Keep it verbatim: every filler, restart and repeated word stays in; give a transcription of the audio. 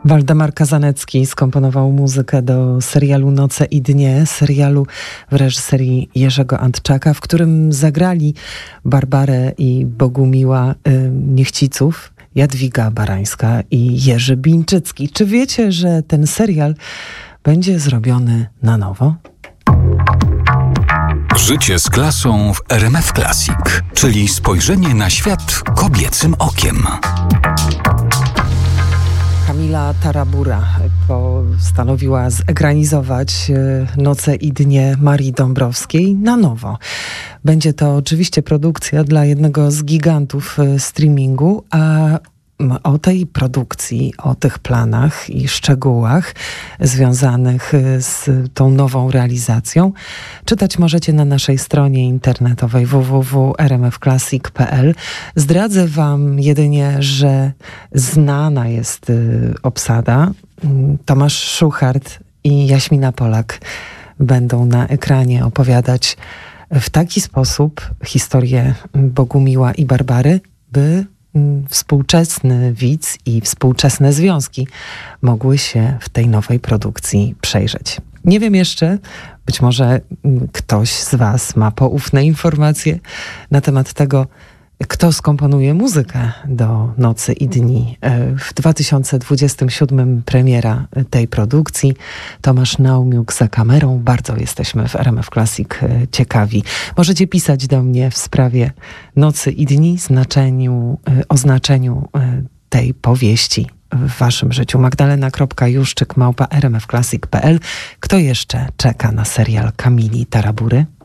Waldemar Kazanecki skomponował muzykę do serialu Noce i dnie, serialu w reżyserii Jerzego Antczaka, w którym zagrali Barbarę i Bogumiła y, Niechciców, Jadwiga Barańska i Jerzy Bińczycki. Czy wiecie, że ten serial będzie zrobiony na nowo? Życie z klasą w R M F Classic, czyli spojrzenie na świat kobiecym okiem. Kamila Tarabura postanowiła zekranizować Noce i dnie Marii Dąbrowskiej na nowo. Będzie to oczywiście produkcja dla jednego z gigantów streamingu, a o tej produkcji, o tych planach i szczegółach związanych z tą nową realizacją czytać możecie na naszej stronie internetowej w w w kropka r m f classic kropka p l. Zdradzę wam jedynie, że znana jest obsada. Tomasz Szuchart i Jaśmina Polak będą na ekranie opowiadać w taki sposób historię Bogumiła i Barbary, by współczesny widz i współczesne związki mogły się w tej nowej produkcji przejrzeć. Nie wiem jeszcze, być może ktoś z was ma poufne informacje na temat tego, kto skomponuje muzykę do Nocy i dni. W dwa tysiące dwudziestym siódmym premiera tej produkcji. Tomasz Naumiuk za kamerą. Bardzo jesteśmy w R M F Classic ciekawi. Możecie pisać do mnie w sprawie Nocy i dni, znaczeniu, oznaczeniu tej powieści w waszym życiu. Magdalena kropka juszczyk małpa r m f classic kropka p l. Kto jeszcze czeka na serial Kamili Tarabury?